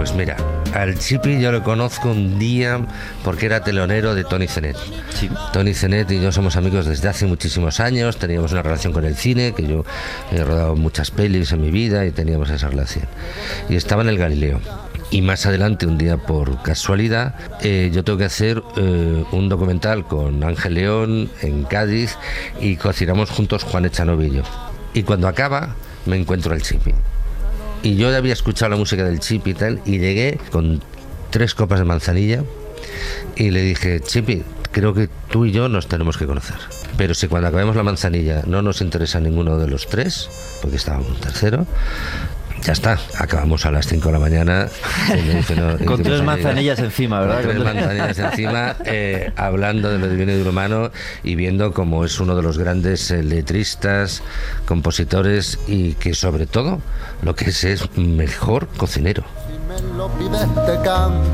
Pues mira, al Chipi yo lo conozco un día porque era telonero de Toni Zenet. Sí. Toni Zenet y yo somos amigos desde hace muchísimos años, teníamos una relación con el cine, que yo he rodado muchas pelis en mi vida y teníamos esa relación. Y estaba en el Galileo. Y más adelante, un día por casualidad, yo tengo que hacer un documental con Ángel León en Cádiz y cocinamos juntos Juan Echanovi y yo. Y cuando acaba, me encuentro al Chipi. Y yo ya había escuchado la música del Chipi y tal, y llegué con 3 copas de manzanilla y le dije: Chipi, creo que tú y yo nos tenemos que conocer. Pero si cuando acabemos la manzanilla no nos interesa ninguno de los 3, porque estábamos un tercero, ya está, acabamos a las 5 de la mañana. Con 3 manzanillas encima, ¿verdad? Con 3 manzanillas encima, hablando de lo divino y de lo humano y viendo cómo es uno de los grandes letristas, compositores y que sobre todo lo que es mejor cocinero. Si me lo pides te canto.